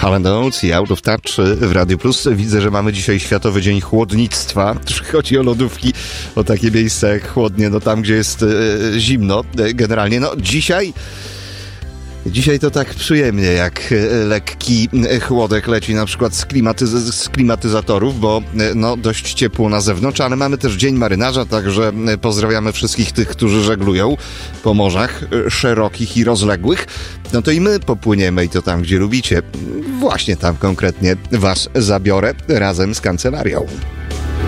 Hall & Oates i Out of Touch w Radio Plus. Widzę, że mamy dzisiaj Światowy Dzień Chłodnictwa. Chodzi o lodówki, o takie miejsca jak chłodnie, no tam, gdzie jest zimno generalnie. No Dzisiaj to tak przyjemnie, jak lekki chłodek leci na przykład z klimatyzatorów, bo no dość ciepło na zewnątrz, ale mamy też Dzień Marynarza, także pozdrawiamy wszystkich tych, którzy żeglują po morzach szerokich i rozległych. No to i my popłyniemy i to tam, gdzie lubicie. Właśnie tam konkretnie was zabiorę razem z kancelarią.